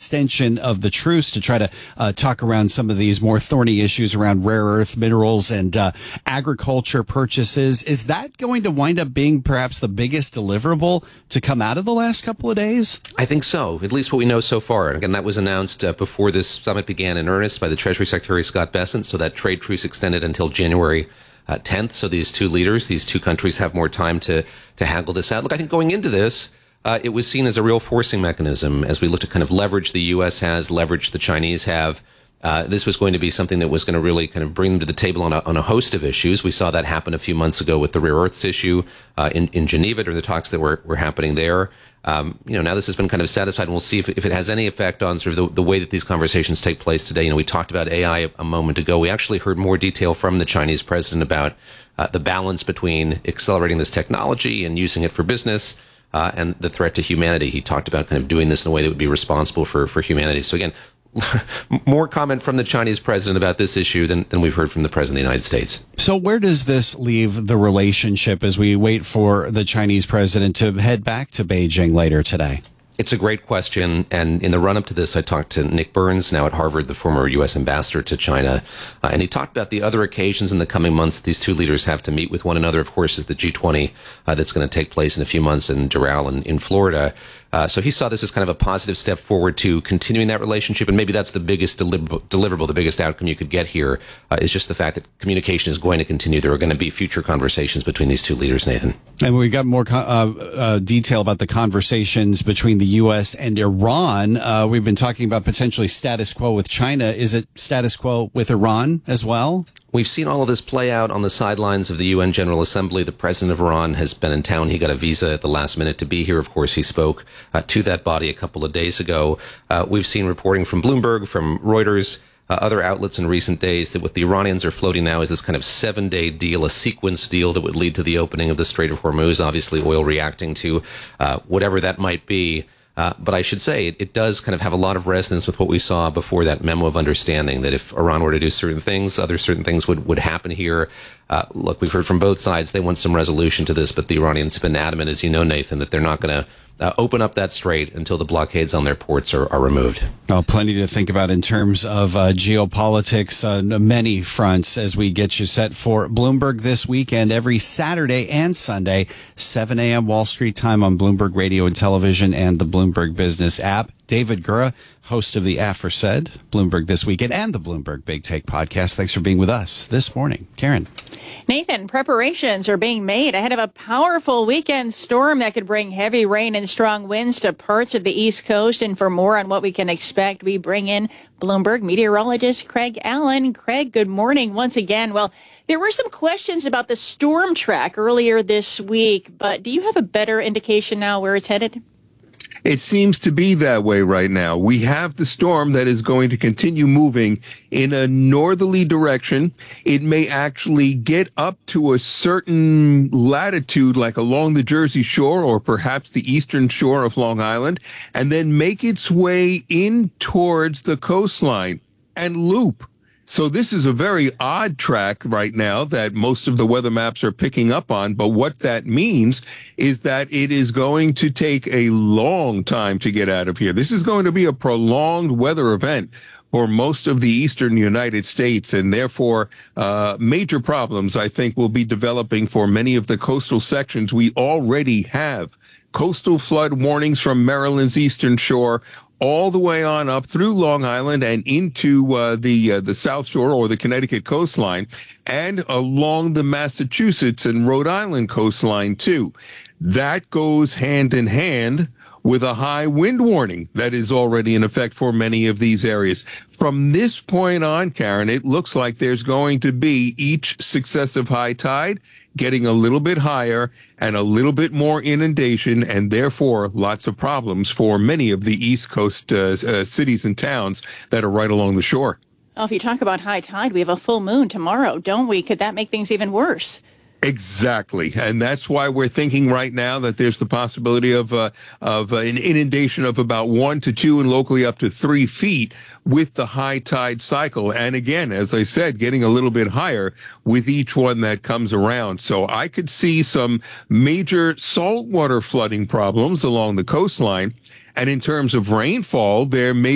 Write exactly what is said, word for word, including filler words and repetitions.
extension of the truce to try to uh, talk around some of these more thorny issues around rare earth minerals and uh, agriculture purchases. Is that going to wind up being perhaps the biggest deliverable to come out of the last couple of days? I think so, at least what we know so far. And again, that was announced uh, before this summit began in earnest by the Treasury Secretary Scott Bessent, so that trade truce extended until January uh, tenth. So these two leaders, these two countries have more time to, to haggle this out. Look, I think going into this, uh, it was seen as a real forcing mechanism as we look to kind of leverage the U S has, leverage the Chinese have. Uh, this was going to be something that was going to really kind of bring them to the table on a, on a host of issues. We saw that happen a few months ago with the rare earths issue uh, in, in Geneva, or the talks that were, were happening there. Um, you know, now this has been kind of satisfied, and we'll see if, if it has any effect on sort of the, the way that these conversations take place today. You know, we talked about A I a, a moment ago. We actually heard more detail from the Chinese president about uh, the balance between accelerating this technology and using it for business uh, and the threat to humanity. He talked about kind of doing this in a way that would be responsible for, for humanity. So again, more comment from the Chinese president about this issue than, than we've heard from the president of the United States. So where does this leave the relationship as we wait for the Chinese president to head back to Beijing later today? It's a great question, and in the run-up to this, I talked to Nick Burns, now at Harvard, the former U S ambassador to China, uh, and he talked about the other occasions in the coming months that these two leaders have to meet with one another. Of course, is the G twenty uh, that's going to take place in a few months in Doral in, in Florida. Uh, so he saw this as kind of a positive step forward to continuing that relationship, and maybe that's the biggest deliver- deliverable, the biggest outcome you could get here, uh, is just the fact that communication is going to continue. There are going to be future conversations between these two leaders, Nathan. And we got more uh, uh, detail about the conversations between the U S and Iran. Uh, we've been talking about potentially status quo with China. Is it status quo with Iran as well? We've seen all of this play out on the sidelines of the U N General Assembly. The president of Iran has been in town. He got a visa at the last minute to be here. Of course, he spoke uh, to that body a couple of days ago. Uh, we've seen reporting from Bloomberg, from Reuters, uh, other outlets in recent days that what the Iranians are floating now is this kind of seven-day deal, a sequence deal that would lead to the opening of the Strait of Hormuz, obviously oil reacting to uh, whatever that might be. Uh, but I should say it, it does kind of have a lot of resonance with what we saw before that memo of understanding, that if Iran were to do certain things, other certain things would, would happen here. Uh, look, we've heard from both sides. They want some resolution to this, but the Iranians have been adamant, as you know, Nathan, that they're not going to uh, open up that strait until the blockades on their ports are, are removed. Well, plenty to think about in terms of uh, geopolitics on many fronts as we get you set for Bloomberg this weekend, every Saturday and Sunday, seven a.m. Wall Street time on Bloomberg Radio and Television and the Bloomberg Business app. David Gura, host of the Aforesaid, Bloomberg This Weekend, and the Bloomberg Big Take podcast. Thanks for being with us this morning. Karen. Nathan, preparations are being made ahead of a powerful weekend storm that could bring heavy rain and strong winds to parts of the East Coast. And for more on what we can expect, we bring in Bloomberg meteorologist Craig Allen. Craig, good morning once again. Well, there were some questions about the storm track earlier this week, but do you have a better indication now where it's headed? It seems to be that way right now. We have the storm that is going to continue moving in a northerly direction. It may actually get up to a certain latitude, like along the Jersey Shore or perhaps the eastern shore of Long Island, and then make its way in towards the coastline and loop. So this is a very odd track right now that most of the weather maps are picking up on. But what that means is that it is going to take a long time to get out of here. This is going to be a prolonged weather event for most of the eastern United States, and therefore uh major problems, I think, will be developing for many of the coastal sections. We already have coastal flood warnings from Maryland's eastern shore all the way on up through Long Island and into uh, the uh, the South Shore or the Connecticut coastline, and along the Massachusetts and Rhode Island coastline too. That goes hand in hand with a high wind warning that is already in effect for many of these areas. From this point on, Karen, it looks like there's going to be each successive high tide getting a little bit higher and a little bit more inundation, and therefore lots of problems for many of the East Coast uh, uh, cities and towns that are right along the shore. Well, if you talk about high tide, we have a full moon tomorrow, don't we? Could that make things even worse? Exactly. And that's why we're thinking right now that there's the possibility of uh, of uh, an inundation of about one to two and locally up to three feet with the high tide cycle. And again, as I said, getting a little bit higher with each one that comes around. So I could see some major saltwater flooding problems along the coastline. And in terms of rainfall, there may